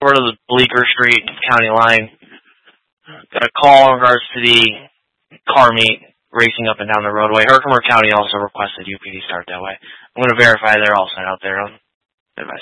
over to the Bleecker Street county line. Got a call in regards to the car meet racing up and down the roadway. Herkimer County also requested UPD start that way. I'm going to verify they're all sent out there. I'll